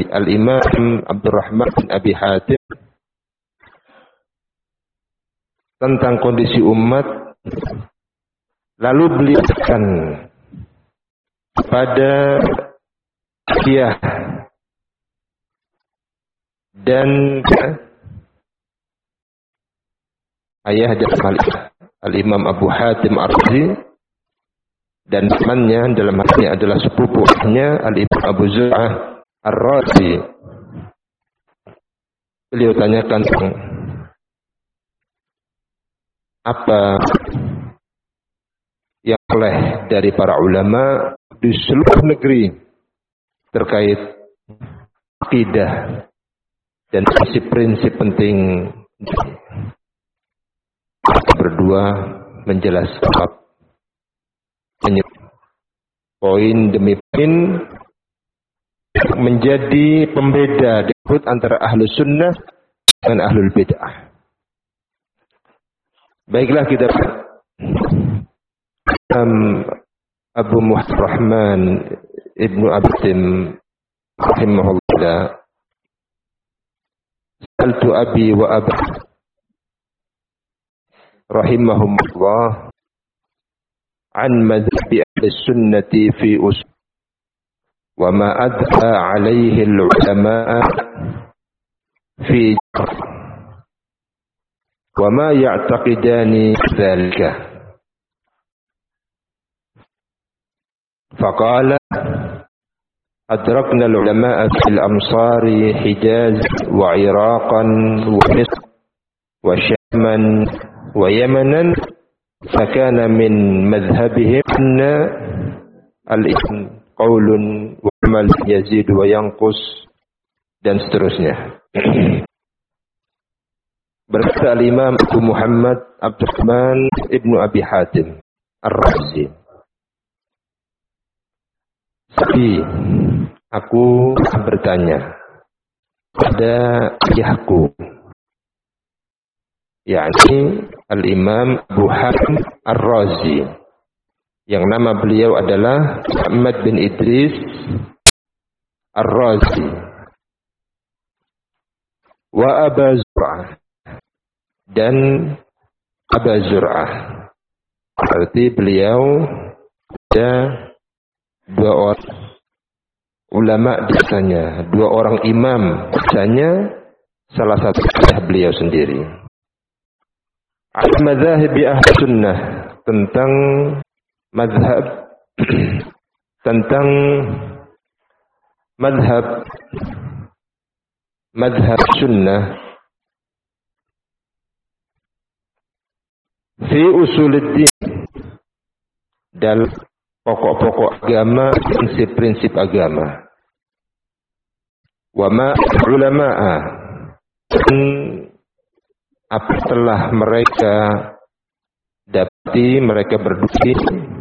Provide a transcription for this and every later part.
dari Al-Imam Abdurrahman bin Abi Hatim tentang kondisi umat, lalu beliau akan pada Syiah dan ayah dari Al-Imam Abu Hatim Ar-Razi dan temannya dalam hal ini adalah sepupunya Al-Imam Abu Zur'ah Ar-Razi. Beliau tanyakan apa yang oleh dari para ulama di seluruh negeri terkait akidah dan prinsip-prinsip penting. Berdua menjelaskan poin demi poin menjadi pembeda disebut antara ahlu sunnah dan ahlul bid'ah. Baiklah, kita Abu Muhammad Ibnu Abdim rahimahullah, saltu abi wa abah rahimahumullah an madhhabi ahli sunnati fi usul wa ma adha alaihi al-ulama fi wa ma ya'taqidani dhalika. Faqala adrakna al-ulama fi al-amsari Hijaz wa Iraqan wa Misr wa Syaman wa Yamanan, fakana min madhhabihim anna al-ism qaulun wa amal yazid wa yanqus, dan seterusnya. Berkata Al-Imam Abu Muhammad Abdurrahman Ibnu Abi Hatim Ar-Razi, tapi aku bertanya pada ayahku, yakni Al-Imam Abu Hatim Ar-Razi, yang nama beliau adalah Muhammad bin Idris Ar-Razi, wa Aba Zur'ah, dan Aba Zur'ah. Berarti beliau ada dua orang ulama biasanya, dua orang imam biasanya, salah satu adalah beliau sendiri. Al-Madhahib Ahli Sunnah, tentang madhab tentang madhab sunnah fi usuluddin, dalam pokok-pokok agama, prinsip-prinsip agama. Wa ma ulama'a, dan apa telah mereka dapati, mereka berdiri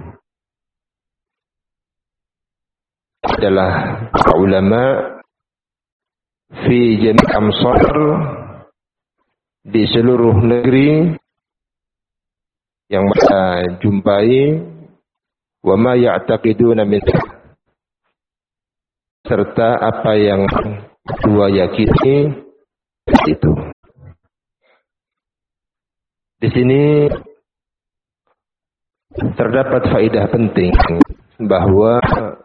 adalah para ulama fi jami' amsar, di seluruh negeri yang mereka jumpai, wa ma ya'taqiduna min, serta apa yang dua yakini itu. Di sini terdapat faedah penting bahwa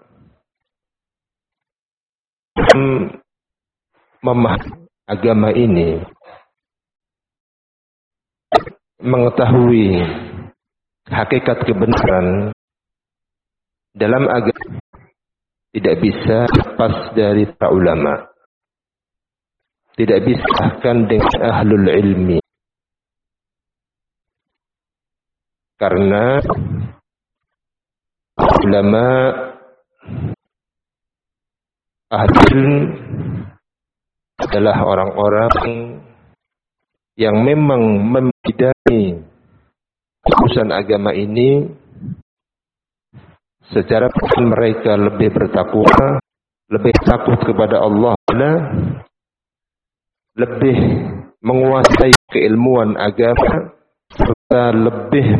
memahami agama ini, mengetahui hakikat kebenaran dalam agama, tidak bisa lepas dari para ulama, tidak bisa bahkan dengan ahlul ilmi. Karena ulama ahli ilmu adalah orang-orang yang memang membidani urusan agama ini secara mereka lebih bertakwa, lebih takut kepada Allah, lebih menguasai keilmuan agama, serta lebih